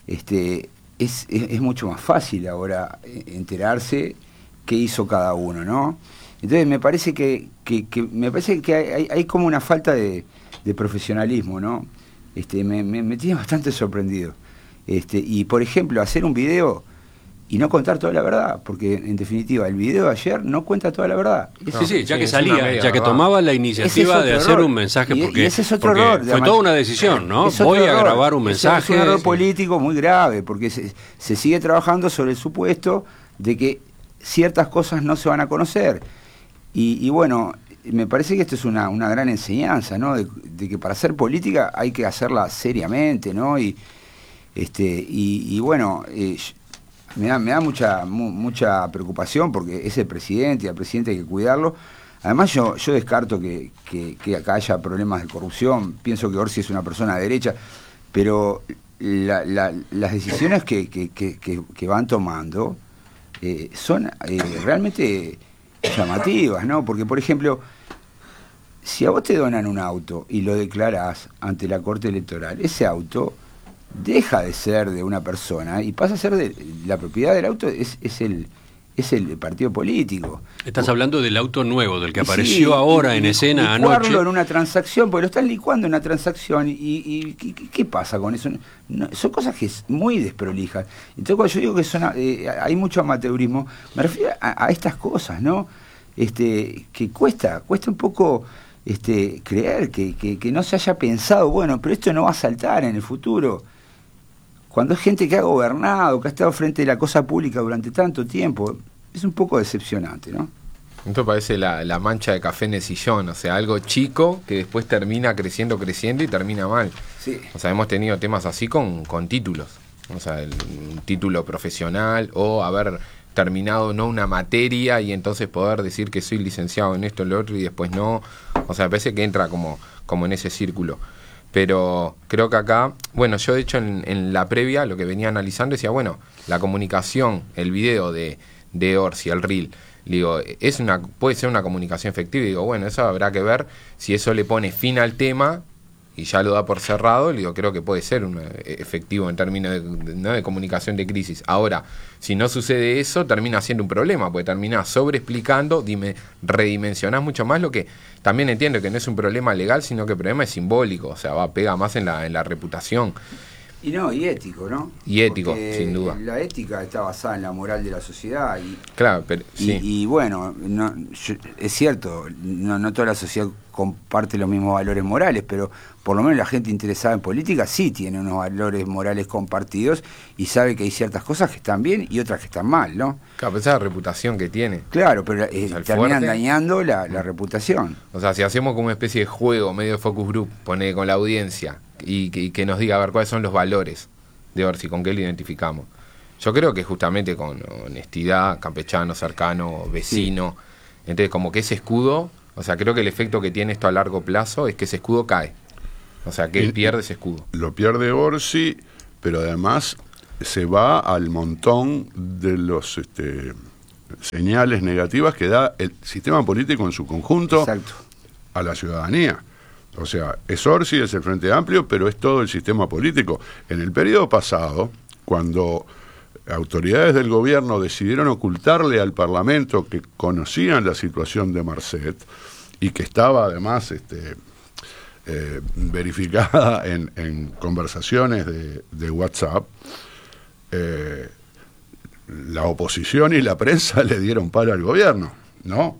es mucho más fácil ahora enterarse qué hizo cada uno, ¿no? Entonces me parece que hay como una falta de profesionalismo, ¿no? Me tiene bastante sorprendido. Y por ejemplo, hacer un video y no contar toda la verdad, porque en definitiva el video de ayer no cuenta toda la verdad. Ya que salía, ya que tomaba la iniciativa de hacer un mensaje, porque ese es otro error. Fue toda una decisión, ¿no? Voy a grabar un mensaje. Es un error político muy grave, porque se sigue trabajando sobre el supuesto de que ciertas cosas no se van a conocer. Y bueno, me parece que esto es una gran enseñanza, ¿no? De que para hacer política hay que hacerla seriamente, ¿no? Y bueno, me da mucha preocupación, porque es el presidente, y al presidente hay que cuidarlo. Además yo descarto que acá haya problemas de corrupción. Pienso que Orsi es una persona de derecha, pero las decisiones que van tomando son realmente llamativas, ¿no? Porque, por ejemplo, si a vos te donan un auto y lo declarás ante la Corte Electoral, ese auto deja de ser de una persona y pasa a ser la propiedad del auto, es el partido político. Estás hablando del auto nuevo, del que apareció ahora en escena anoche. Licuarlo en una transacción, porque lo están licuando en una transacción, y ¿qué pasa con eso? Son cosas que es muy desprolijas. Entonces, cuando yo digo que hay mucho amateurismo, me refiero a estas cosas, ¿no? Que cuesta un poco creer que no se haya pensado, bueno, pero esto no va a saltar en el futuro. Cuando es gente que ha gobernado, que ha estado frente a la cosa pública durante tanto tiempo, es un poco decepcionante, ¿no? Esto parece la mancha de café en el sillón, o sea, algo chico que después termina creciendo y termina mal. Sí. O sea, hemos tenido temas así con títulos, o sea, un título profesional, o haber terminado no una materia y entonces poder decir que soy licenciado en esto, en lo otro, y después no. O sea, parece que entra como en ese círculo. Pero creo que acá, bueno, yo de hecho en la previa lo que venía analizando decía, bueno, la comunicación, el video de Orsi, el reel, digo, puede ser una comunicación efectiva, y digo, bueno, eso habrá que ver si eso le pone fin al tema y ya lo da por cerrado. Digo, creo que puede ser efectivo en términos de comunicación de crisis. Ahora, si no sucede eso, termina siendo un problema, porque termina sobreexplicando, redimensionás mucho más lo que también entiendo que no es un problema legal, sino que el problema es simbólico, o sea, pega más en la reputación. Y ético, ¿no? Y ético, porque sin duda. La ética está basada en la moral de la sociedad. Claro, pero sí. Y bueno, es cierto, no toda la sociedad comparte los mismos valores morales, pero por lo menos la gente interesada en política sí tiene unos valores morales compartidos y sabe que hay ciertas cosas que están bien y otras que están mal, ¿no? Claro, pero esa es la reputación que tiene. Claro, pero terminan dañando la reputación. O sea, si hacemos como una especie de juego medio de focus group, pone con la audiencia y que nos diga a ver cuáles son los valores de Orsi, con qué lo identificamos. Yo creo que justamente con honestidad, campechano, cercano, vecino, entonces como que ese escudo, o sea, creo que el efecto que tiene esto a largo plazo es que ese escudo cae. O sea, que él pierde ese escudo. Lo pierde Orsi, pero además se va al montón de los señales negativas que da el sistema político en su conjunto a la ciudadanía. O sea, es Orsi, es el Frente Amplio, pero es todo el sistema político. En el periodo pasado, cuando autoridades del gobierno decidieron ocultarle al Parlamento que conocían la situación de Marcet y que estaba además verificada en conversaciones de WhatsApp, la oposición y la prensa le dieron palo al gobierno, ¿no?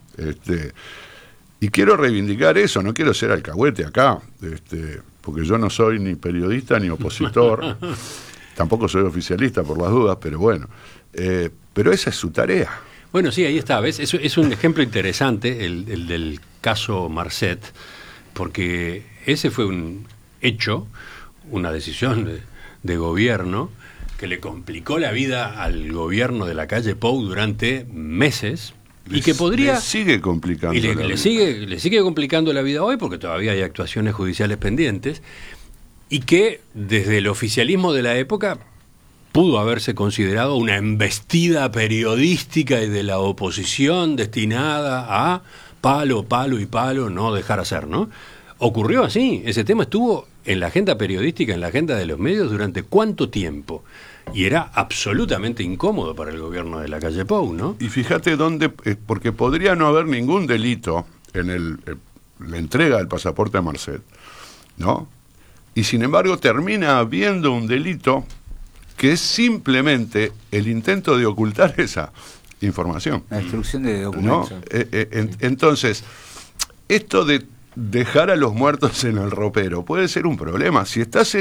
Y quiero reivindicar eso, no quiero ser alcahuete acá, porque yo no soy ni periodista ni opositor, tampoco soy oficialista por las dudas, pero bueno, pero esa es su tarea. Bueno, sí, ahí está, ¿ves? Es un ejemplo interesante el del caso Marcet, porque ese fue un hecho, una decisión de gobierno que le complicó la vida al gobierno de la calle Pou durante meses y que podría... Le sigue complicando y le sigue complicando la vida hoy porque todavía hay actuaciones judiciales pendientes y que desde el oficialismo de la época pudo haberse considerado una embestida periodística y de la oposición destinada a palo, palo y palo, no dejar hacer, ¿no? Ocurrió así, ese tema estuvo en la agenda periodística, en la agenda de los medios durante ¿cuánto tiempo? Y era absolutamente incómodo para el gobierno de la calle Pou, ¿no? Y fíjate dónde, porque podría no haber ningún delito en la entrega del pasaporte a Marcet, ¿no? Y sin embargo termina habiendo un delito que es simplemente el intento de ocultar esa información. La destrucción de documentos. ¿No? Entonces, esto de dejar a los muertos en el ropero puede ser un problema. Si estás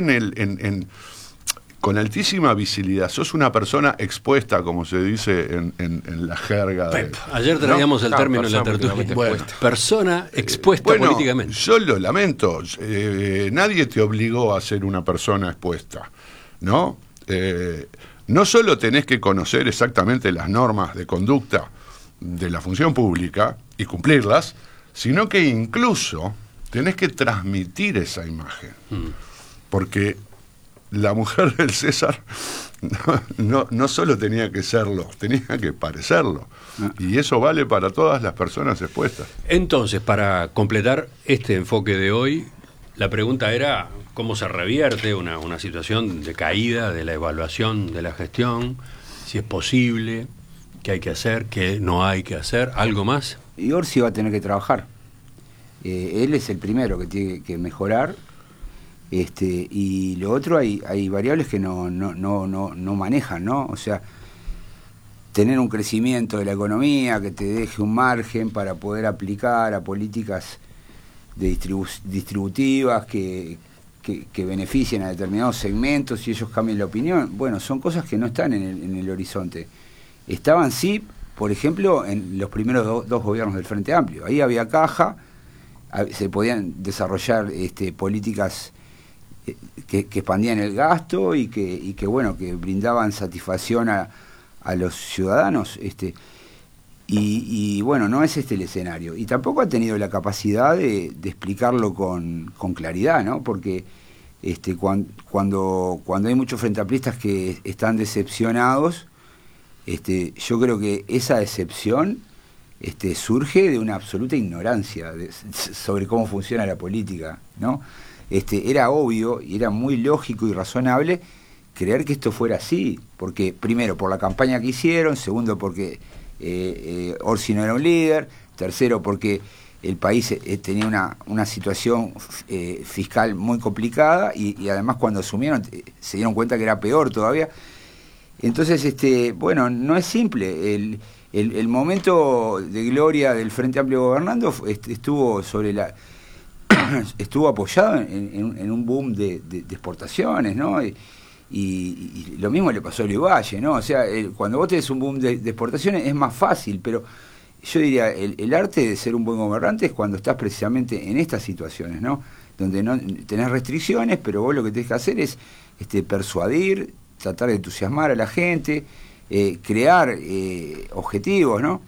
con altísima visibilidad, sos una persona expuesta, como se dice en la jerga. Ayer traíamos el término en la tertulia. Bueno, persona expuesta políticamente. Yo lo lamento. Nadie te obligó a ser una persona expuesta, ¿no? No solo tenés que conocer exactamente las normas de conducta de la función pública y cumplirlas, sino que incluso tenés que transmitir esa imagen. Porque la mujer del César no solo tenía que serlo, tenía que parecerlo. Y eso vale para todas las personas expuestas. Entonces, para completar este enfoque de hoy, la pregunta era cómo se revierte una situación de caída de la evaluación de la gestión, si es posible, qué hay que hacer, qué no hay que hacer, ¿algo más? Y Orsi va a tener que trabajar. Él es el primero que tiene que mejorar. Y lo otro, hay variables que no manejan, ¿no? O sea, tener un crecimiento de la economía que te deje un margen para poder aplicar a políticas distributivas que beneficien a determinados segmentos y ellos cambien la opinión. Bueno, son cosas que no están en el horizonte. Estaban, sí, por ejemplo, en los primeros dos gobiernos del Frente Amplio. Ahí había caja, se podían desarrollar políticas que expandían el gasto y que brindaban satisfacción a los ciudadanos. Y bueno, no es el escenario. Y tampoco ha tenido la capacidad de explicarlo con claridad, ¿no? Porque cuando hay muchos frentamplistas que están decepcionados, yo creo que esa decepción surge de una absoluta ignorancia sobre cómo funciona la política, ¿no? Era obvio y era muy lógico y razonable creer que esto fuera así, porque primero por la campaña que hicieron, segundo porque Orsi no era un líder, tercero porque el país tenía una situación fiscal muy complicada y además cuando asumieron se dieron cuenta que era peor todavía. Entonces, no es simple. El momento de gloria del Frente Amplio gobernando estuvo apoyado en un boom de exportaciones, ¿no? Y lo mismo le pasó a Luis Valle, ¿no? O sea, cuando vos tenés un boom de exportaciones es más fácil, pero yo diría, el arte de ser un buen gobernante es cuando estás precisamente en estas situaciones, ¿no? Donde no tenés restricciones, pero vos lo que tenés que hacer es persuadir, tratar de entusiasmar a la gente, crear objetivos, ¿no?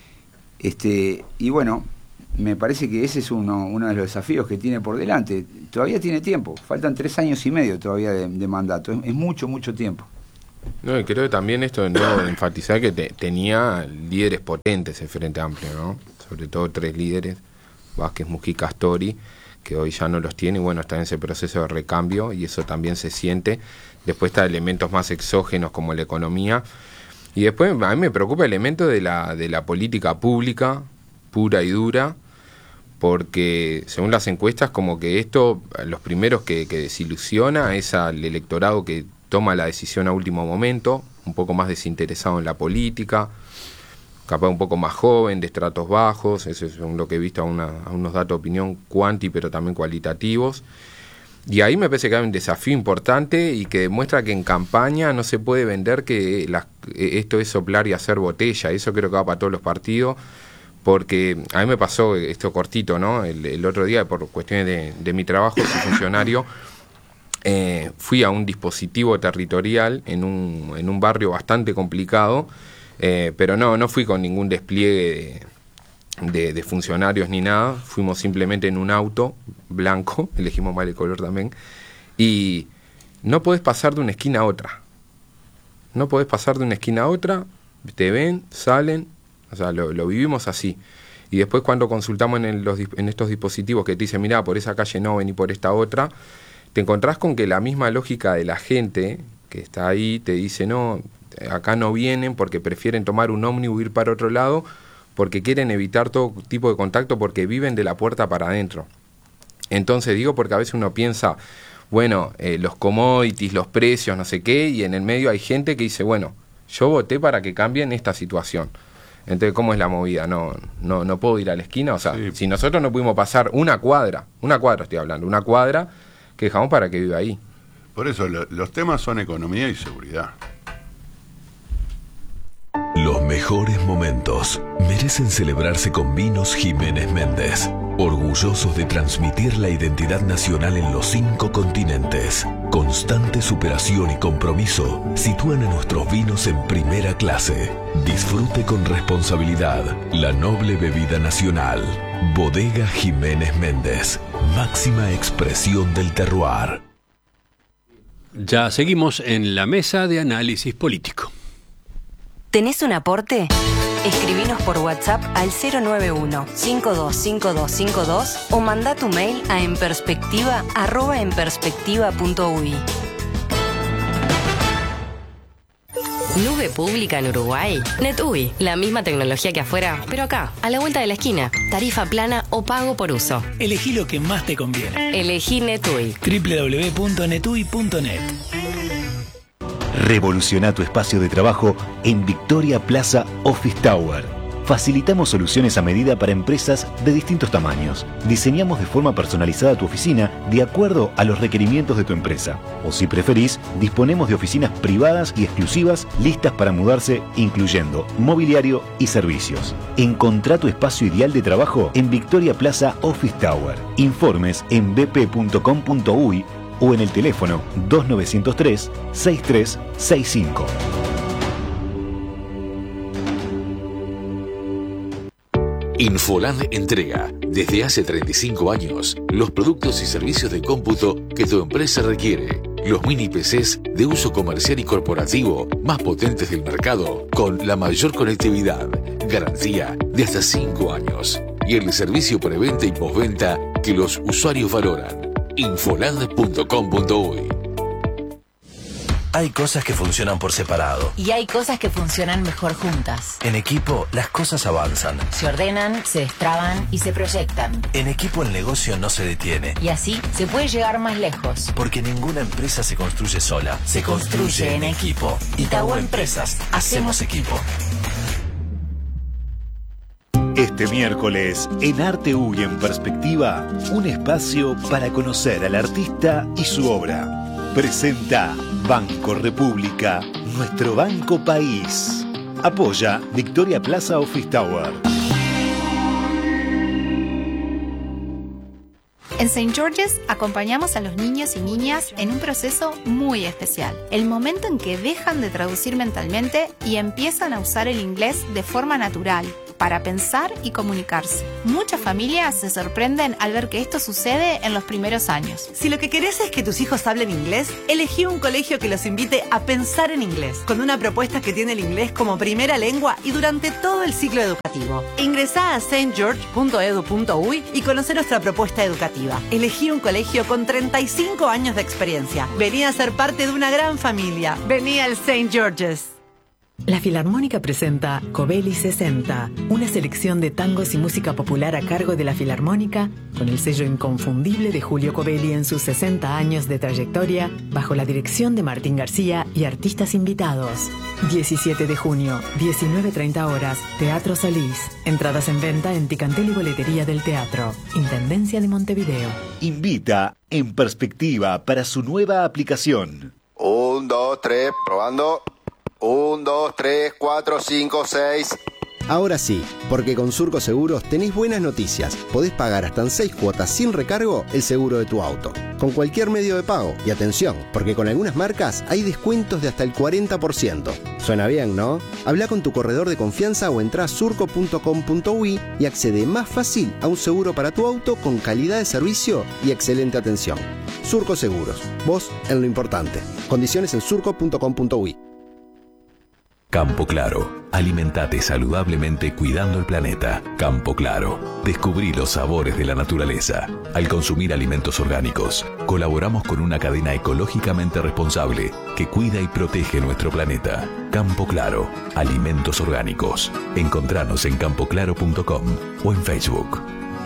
Y bueno, me parece que ese es uno de los desafíos que tiene por delante. Todavía tiene tiempo, faltan 3 años y medio todavía de mandato, es mucho tiempo. No, y creo que también esto de nuevo de enfatizar que tenía líderes potentes el Frente Amplio, ¿no? Sobre todo 3 líderes, Vázquez, Mujica, Astori, que hoy ya no los tiene, y bueno, está en ese proceso de recambio, y eso también se siente. Después está elementos más exógenos como la economía, y después a mí me preocupa el elemento de la política pública, pura y dura, porque según las encuestas como que esto, los primeros que desilusiona es al electorado que toma la decisión a último momento, un poco más desinteresado en la política, capaz un poco más joven, de estratos bajos, eso es lo que he visto a unos datos de opinión cuanti, pero también cualitativos. Y ahí me parece que hay un desafío importante y que demuestra que en campaña no se puede vender que esto es soplar y hacer botella. Eso creo que va para todos los partidos, porque a mí me pasó esto cortito, ¿no? El otro día, por cuestiones de mi trabajo, soy funcionario, fui a un dispositivo territorial en un barrio bastante complicado, pero no fui con ningún despliegue de funcionarios ni nada, fuimos simplemente en un auto blanco, elegimos mal el color también, y no podés pasar de una esquina a otra, te ven, salen, o sea, lo vivimos así. Y después cuando consultamos en estos dispositivos que te dicen, mirá, por esa calle no, vení por esta otra, te encontrás con que la misma lógica de la gente que está ahí te dice, no, acá no vienen porque prefieren tomar un ómnibus, ir para otro lado, porque quieren evitar todo tipo de contacto, porque viven de la puerta para adentro. Entonces digo, porque a veces uno piensa, bueno, los commodities, los precios, no sé qué, y en el medio hay gente que dice, bueno, yo voté para que cambien esta situación. Entonces, ¿cómo es la movida? No puedo ir a la esquina, o sea, sí. Si nosotros no pudimos pasar una cuadra estoy hablando, una cuadra que dejamos para que viva ahí. Por eso los temas son economía y seguridad. Los mejores momentos merecen celebrarse con Vinos Jiménez Méndez, orgullosos de transmitir la identidad nacional en los 5 continentes. Constante superación y compromiso sitúan a nuestros vinos en primera clase. Disfrute con responsabilidad la noble bebida nacional. Bodega Jiménez Méndez, máxima expresión del terroir. Ya seguimos en la mesa de análisis político. ¿Tenés un aporte? Escribinos por WhatsApp al 091-525252 o mandá tu mail a enperspectiva@enperspectiva.uy. ¿Nube pública en Uruguay? NetUI, la misma tecnología que afuera, pero acá, a la vuelta de la esquina. Tarifa plana o pago por uso. Elegí lo que más te conviene. Elegí NetUI. www.netui.net. Revoluciona tu espacio de trabajo en Victoria Plaza Office Tower. Facilitamos soluciones a medida para empresas de distintos tamaños. Diseñamos de forma personalizada tu oficina de acuerdo a los requerimientos de tu empresa. O si preferís, disponemos de oficinas privadas y exclusivas listas para mudarse, incluyendo mobiliario y servicios. Encontrá tu espacio ideal de trabajo en Victoria Plaza Office Tower. Informes en bp.com.uy o en el teléfono 2903-6365. Infoland entrega, desde hace 35 años, los productos y servicios de cómputo que tu empresa requiere. Los mini PCs de uso comercial y corporativo más potentes del mercado, con la mayor conectividad, garantía de hasta 5 años y el servicio preventa y postventa que los usuarios valoran. Infoland.com.uy. Hay cosas que funcionan por separado. Y hay cosas que funcionan mejor juntas. En equipo, las cosas avanzan. Se ordenan, se destraban y se proyectan. En equipo el negocio no se detiene. Y así se puede llegar más lejos. Porque ninguna empresa se construye sola. Se construye en equipo. Itaú Empresas. Hacemos equipo. Este miércoles, en Arte Uy en Perspectiva, un espacio para conocer al artista y su obra. Presenta Banco República, nuestro banco país. Apoya Victoria Plaza Office Tower. En St. George's acompañamos a los niños y niñas en un proceso muy especial. El momento en que dejan de traducir mentalmente y empiezan a usar el inglés de forma natural, para pensar y comunicarse. Muchas familias se sorprenden al ver que esto sucede en los primeros años. Si lo que querés es que tus hijos hablen inglés, elegí un colegio que los invite a pensar en inglés, con una propuesta que tiene el inglés como primera lengua y durante todo el ciclo educativo. Ingresá a stgeorge.edu.uy y conoce nuestra propuesta educativa. Elegí un colegio con 35 años de experiencia. Vení a ser parte de una gran familia. Vení al St. George's. La Filarmónica presenta Covelli 60, una selección de tangos y música popular a cargo de la Filarmónica, con el sello inconfundible de Julio Covelli en sus 60 años de trayectoria, bajo la dirección de Martín García y artistas invitados. 17 de junio, 19:30 horas, Teatro Solís. Entradas en venta en Ticantel y Boletería del Teatro, Intendencia de Montevideo. Invita En Perspectiva para su nueva aplicación. 1, 2, 3, probando. 1, 2, 3, 4, 5, 6. Ahora sí, porque con Surco Seguros tenés buenas noticias. Podés pagar hasta en 6 cuotas sin recargo el seguro de tu auto, con cualquier medio de pago. Y atención, porque con algunas marcas hay descuentos de hasta el 40%. Suena bien, ¿no? Habla con tu corredor de confianza o entrá a surco.com.uy y accede más fácil a un seguro para tu auto con calidad de servicio y excelente atención. Surco Seguros, vos en lo importante. Condiciones en surco.com.uy. Campo Claro. Alimentate saludablemente cuidando el planeta. Campo Claro. Descubrí los sabores de la naturaleza. Al consumir alimentos orgánicos, colaboramos con una cadena ecológicamente responsable que cuida y protege nuestro planeta. Campo Claro. Alimentos orgánicos. Encontranos en campoclaro.com o en Facebook.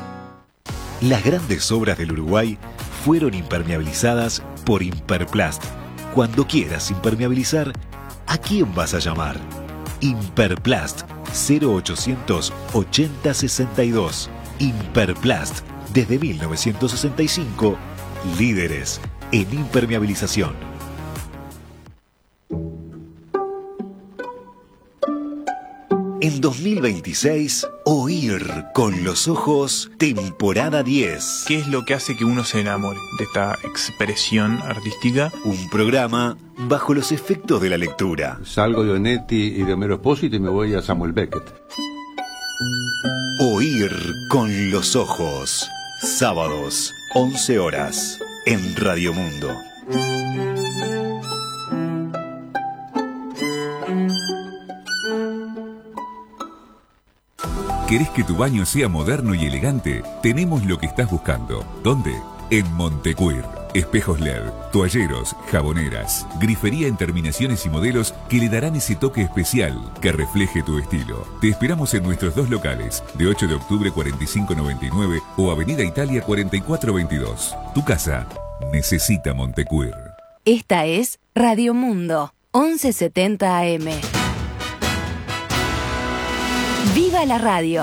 Las grandes obras del Uruguay fueron impermeabilizadas por Imperplast. Cuando quieras impermeabilizar, ¿a quién vas a llamar? Imperplast 0800 80 62. Imperplast, desde 1965, líderes en impermeabilización. En 2026, Oír con los ojos, temporada 10. ¿Qué es lo que hace que uno se enamore de esta expresión artística? Un programa bajo los efectos de la lectura. Salgo de Onetti y de Homero Espósito y me voy a Samuel Beckett. Oír con los ojos. Sábados, 11 horas, en Radio Mundo. ¿Querés que tu baño sea moderno y elegante? Tenemos lo que estás buscando. ¿Dónde? En Montecuir. Espejos LED, toalleros, jaboneras, grifería en terminaciones y modelos que le darán ese toque especial que refleje tu estilo. Te esperamos en nuestros dos locales, de 8 de octubre 4599 o Avenida Italia 4422. Tu casa necesita Montecuir. Esta es Radio Mundo, 1170 AM. ¡Viva la radio!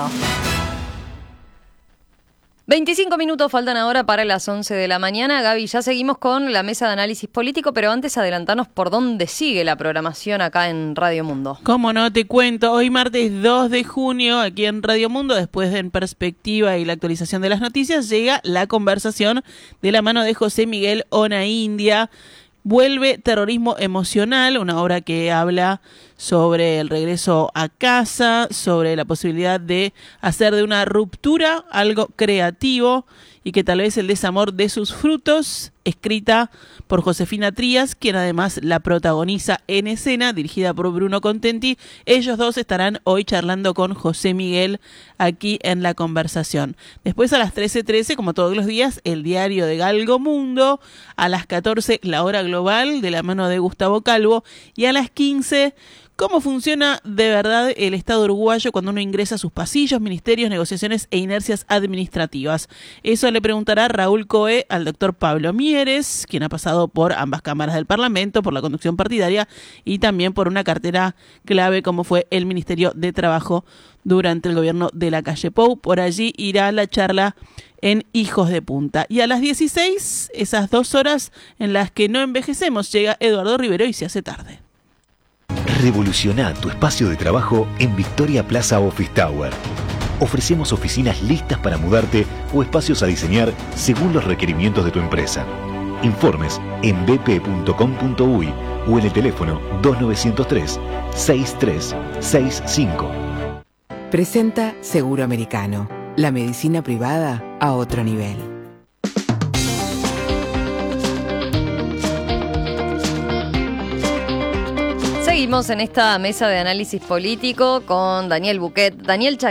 25 minutos faltan ahora para las 11 de la mañana. Gaby, ya seguimos con la mesa de análisis político, pero antes adelantanos por dónde sigue la programación acá en Radio Mundo. Cómo no, te cuento. Hoy martes 2 de junio, aquí en Radio Mundo, después de En Perspectiva y la actualización de las noticias, llega la conversación de la mano de José Miguel Onaindia. Vuelve Terrorismo Emocional, una obra que habla sobre el regreso a casa, sobre la posibilidad de hacer de una ruptura algo creativo y que tal vez el desamor dé sus frutos, escrita por Josefina Trías, quien además la protagoniza en escena, dirigida por Bruno Contenti. Ellos dos estarán hoy charlando con José Miguel aquí en la conversación. Después a las 13:13, como todos los días, el diario de Galgo Mundo. A las 14, la hora global de la mano de Gustavo Calvo. Y a las 15, ¿cómo funciona de verdad el Estado uruguayo cuando uno ingresa a sus pasillos, ministerios, negociaciones e inercias administrativas? Eso le preguntará Raúl Coe al doctor Pablo Mieres, quien ha pasado por ambas cámaras del Parlamento, por la conducción partidaria y también por una cartera clave como fue el Ministerio de Trabajo durante el gobierno de Lacalle Pou. Por allí irá la charla en Hijos de Punta. Y a las 16, esas 2 horas en las que no envejecemos, llega Eduardo Rivero y se hace tarde. Revoluciona tu espacio de trabajo en Victoria Plaza Office Tower. Ofrecemos oficinas listas para mudarte o espacios a diseñar según los requerimientos de tu empresa. Informes en bp.com.uy o en el teléfono 2903-6365. Presenta Seguro Americano, la medicina privada a otro nivel. Seguimos en esta mesa de análisis político con Daniel Buquet, Daniel